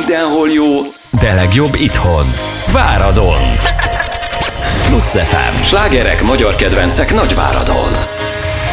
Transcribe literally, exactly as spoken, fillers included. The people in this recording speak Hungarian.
Mindenhol jó, de legjobb itthon. Váradon! Plusz ef em. Slágerek, magyar kedvencek Nagyváradon.